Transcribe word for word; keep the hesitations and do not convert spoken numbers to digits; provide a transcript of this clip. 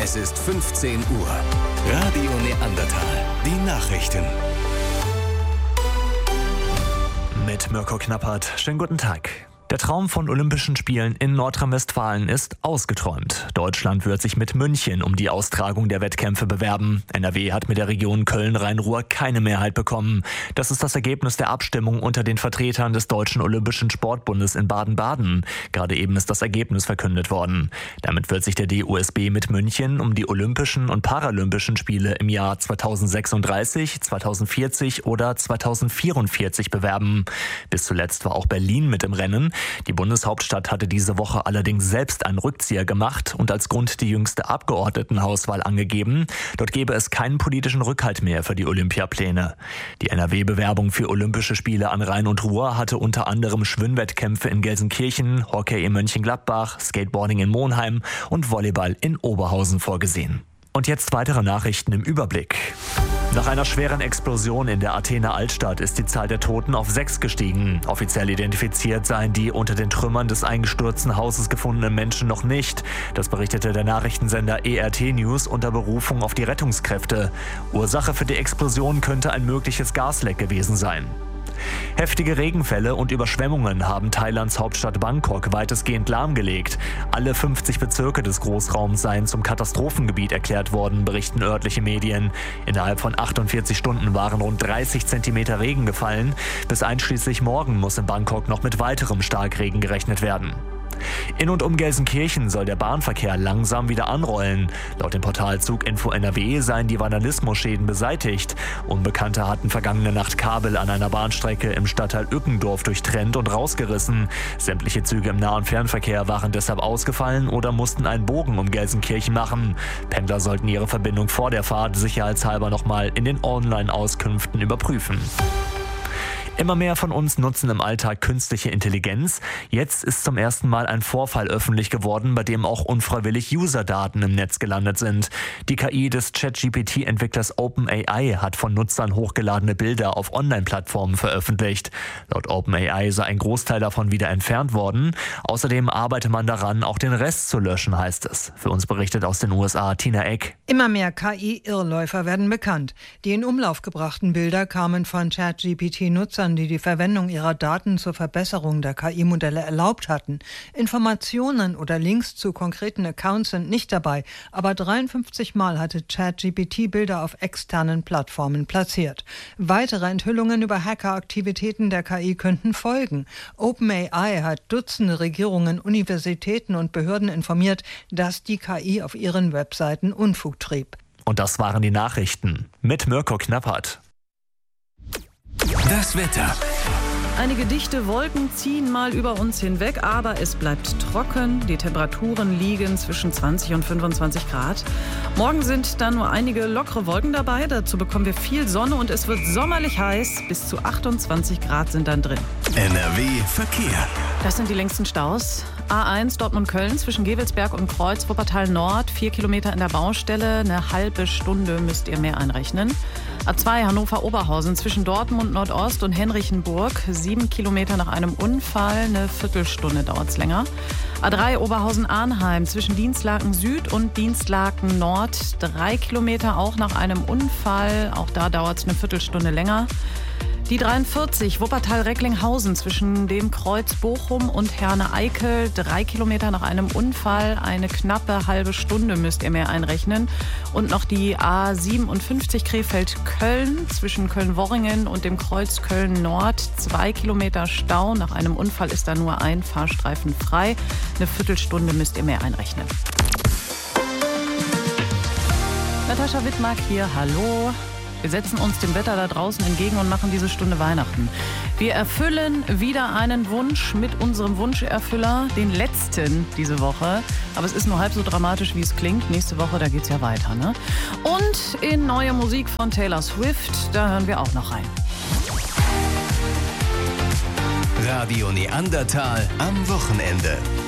Es ist fünfzehn Uhr. Radio Neandertal. Die Nachrichten. Mit Mirko Knappert. Schönen guten Tag. Der Traum von Olympischen Spielen in Nordrhein-Westfalen ist ausgeträumt. Deutschland wird sich mit München um die Austragung der Wettkämpfe bewerben. N R W hat mit der Region Köln-Rhein-Ruhr keine Mehrheit bekommen. Das ist das Ergebnis der Abstimmung unter den Vertretern des Deutschen Olympischen Sportbundes in Baden-Baden. Gerade eben ist das Ergebnis verkündet worden. Damit wird sich der D O S B mit München um die Olympischen und Paralympischen Spiele im Jahr zweitausendsechsunddreißig, zweitausendvierzig oder zweitausendvierundvierzig bewerben. Bis zuletzt war auch Berlin mit im Rennen. Die Bundeshauptstadt hatte diese Woche allerdings selbst einen Rückzieher gemacht und als Grund die jüngste Abgeordnetenhauswahl angegeben. Dort gebe es keinen politischen Rückhalt mehr für die Olympiapläne. Die N R W-Bewerbung für Olympische Spiele an Rhein und Ruhr hatte unter anderem Schwimmwettkämpfe in Gelsenkirchen, Hockey in Mönchengladbach, Skateboarding in Monheim und Volleyball in Oberhausen vorgesehen. Und jetzt weitere Nachrichten im Überblick. Nach einer schweren Explosion in der Athener Altstadt ist die Zahl der Toten auf sechs gestiegen. Offiziell identifiziert seien die unter den Trümmern des eingestürzten Hauses gefundenen Menschen noch nicht. Das berichtete der Nachrichtensender E R T News unter Berufung auf die Rettungskräfte. Ursache für die Explosion könnte ein mögliches Gasleck gewesen sein. Heftige Regenfälle und Überschwemmungen haben Thailands Hauptstadt Bangkok weitestgehend lahmgelegt. Alle fünfzig Bezirke des Großraums seien zum Katastrophengebiet erklärt worden, berichten örtliche Medien. Innerhalb von achtundvierzig Stunden waren rund dreißig Zentimeter Regen gefallen. Bis einschließlich morgen muss in Bangkok noch mit weiterem Starkregen gerechnet werden. In und um Gelsenkirchen soll der Bahnverkehr langsam wieder anrollen. Laut dem Portal Zuginfo N R W seien die Vandalismusschäden beseitigt. Unbekannte hatten vergangene Nacht Kabel an einer Bahnstrecke im Stadtteil Ückendorf durchtrennt und rausgerissen. Sämtliche Züge im Nah- und Fernverkehr waren deshalb ausgefallen oder mussten einen Bogen um Gelsenkirchen machen. Pendler sollten ihre Verbindung vor der Fahrt sicherheitshalber nochmal in den Online-Auskünften überprüfen. Immer mehr von uns nutzen im Alltag künstliche Intelligenz. Jetzt ist zum ersten Mal ein Vorfall öffentlich geworden, bei dem auch unfreiwillig User-Daten im Netz gelandet sind. Die K I des Chat-G P T-Entwicklers OpenAI hat von Nutzern hochgeladene Bilder auf Online-Plattformen veröffentlicht. Laut OpenAI sei ein Großteil davon wieder entfernt worden. Außerdem arbeite man daran, auch den Rest zu löschen, heißt es. Für uns berichtet aus den U S A Tina Eck. Immer mehr K I-Irrläufer werden bekannt. Die in Umlauf gebrachten Bilder kamen von Chat-G P T-Nutzern, die die Verwendung ihrer Daten zur Verbesserung der K I-Modelle erlaubt hatten. Informationen oder Links zu konkreten Accounts sind nicht dabei, aber dreiundfünfzig Mal hatte Chat-G P T Bilder auf externen Plattformen platziert. Weitere Enthüllungen über Hackeraktivitäten der K I könnten folgen. OpenAI hat Dutzende Regierungen, Universitäten und Behörden informiert, dass die K I auf ihren Webseiten Unfug trieb. Und das waren die Nachrichten mit Mirko Knappert. Das Wetter. Einige dichte Wolken ziehen mal über uns hinweg, aber es bleibt trocken. Die Temperaturen liegen zwischen zwanzig und fünfundzwanzig Grad. Morgen sind dann nur einige lockere Wolken dabei. Dazu bekommen wir viel Sonne und es wird sommerlich heiß. Bis zu achtundzwanzig Grad sind dann drin. N R W Verkehr. Das sind die längsten Staus. A eins Dortmund-Köln zwischen Gevelsberg und Kreuz, Wuppertal Nord, vier Kilometer in der Baustelle, eine halbe Stunde müsst ihr mehr einrechnen. A zwei Hannover-Oberhausen zwischen Dortmund Nordost und Henrichenburg, sieben Kilometer nach einem Unfall, eine Viertelstunde dauert es länger. A drei Oberhausen-Arnheim zwischen Dienstlaken Süd und Dienstlaken Nord, drei Kilometer auch nach einem Unfall, auch da dauert es eine Viertelstunde länger. Die dreiundvierzig Wuppertal-Recklinghausen zwischen dem Kreuz Bochum und Herne-Eickel, drei Kilometer nach einem Unfall, eine knappe halbe Stunde müsst ihr mehr einrechnen. Und noch die A siebenundfünfzig Krefeld-Köln zwischen Köln-Worringen und dem Kreuz Köln-Nord, zwei Kilometer Stau. Nach einem Unfall ist da nur ein Fahrstreifen frei. Eine Viertelstunde müsst ihr mehr einrechnen. Natascha Wittmark hier, hallo. Wir setzen uns dem Wetter da draußen entgegen und machen diese Stunde Weihnachten. Wir erfüllen wieder einen Wunsch mit unserem Wunscherfüller, den letzten diese Woche. Aber es ist nur halb so dramatisch, wie es klingt. Nächste Woche, da geht's ja weiter, ne? Und in neue Musik von Taylor Swift, da hören wir auch noch rein. Radio Neandertal am Wochenende.